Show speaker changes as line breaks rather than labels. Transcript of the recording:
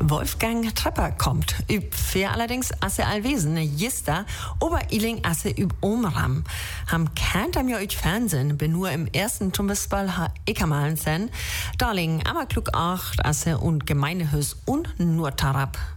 Wolfgang Trepper kommt. Üb für allerdings asse allwesen, Jista, Oberiling asse üb Omram. Ham kennt am ja üt Fernsehen, bin nur im ersten Tumbesball ha Ekamalen sen. Darling, aber klug acht asse und Gemeindehüs und nur Tarab.